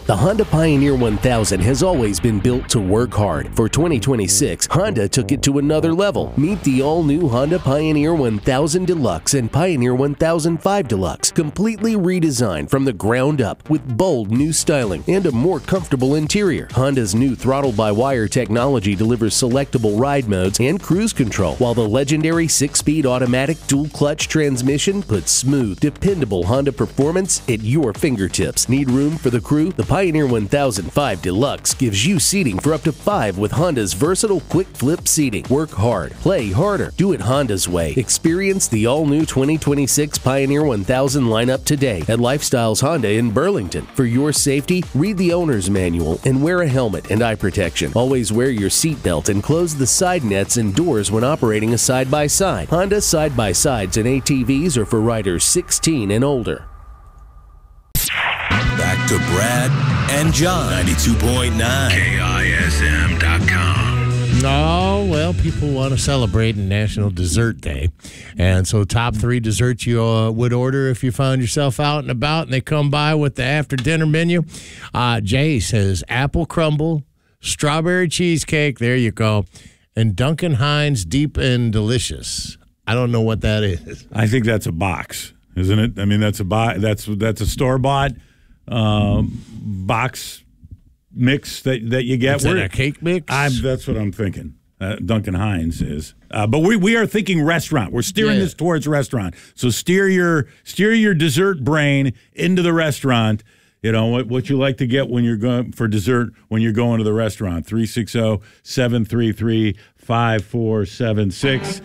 The Honda Pioneer 1000 has always been built to work hard. For 2026, Honda took it to another level. Meet the all-new Honda Pioneer 1000 Deluxe and Pioneer 1005 Deluxe, completely redesigned from the ground up with bold new styling and a more comfortable interior. Honda's new throttle-by-wire technology delivers selectable ride modes and cruise control, while the legendary 6-speed automatic dual-clutch transmission puts smooth, dependable Honda performance at your fingertips. Need room for the crew? The Pioneer 1005 Deluxe gives you seating for up to 5 with Honda's versatile quick flip seating. Work hard, play harder, do it Honda's way. Experience the all-new 2026 Pioneer 1000 lineup today at Lifestyles Honda in Burlington. For your safety, read the owner's manual and wear a helmet and eye protection. Always wear your seatbelt and close the side nets and doors when operating a side-by-side. Honda side-by-sides and ATVs are for riders 16 and older. Back to Brad and John. 92.9 KISM.com. Oh, well, people want to celebrate National Dessert Day. And so top 3 desserts you would order if you found yourself out and about and they come by with the after-dinner menu. Jay says apple crumble, strawberry cheesecake, there you go, and Duncan Hines Deep and Delicious. I don't know what that is. I think that's a box, isn't it? I mean, that's a store-bought box mix that you get. Is that a cake mix? That's what I'm thinking. Duncan Hines is. But we are thinking restaurant. We're steering this towards restaurant. So steer your dessert brain into the restaurant. You know, what you like to get when you're going for dessert when you're going to the restaurant. 360-733-5476.